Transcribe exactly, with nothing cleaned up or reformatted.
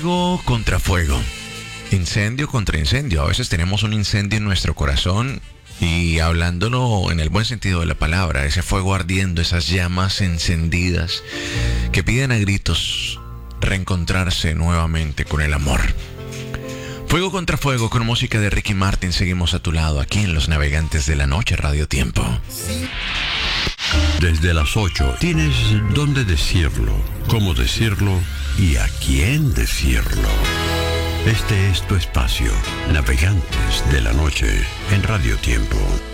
Fuego contra fuego. Incendio contra incendio. A veces tenemos un incendio en nuestro corazón y hablándolo en el buen sentido de la palabra, ese fuego ardiendo, esas llamas encendidas que piden a gritos reencontrarse nuevamente con el amor. Fuego contra fuego con música de Ricky Martin. Seguimos a tu lado aquí en Los Navegantes de la Noche Radio Tiempo. Desde las ocho tienes dónde decirlo, cómo decirlo y a quién decirlo. Este es tu espacio, Navegantes de la Noche en Radio Tiempo.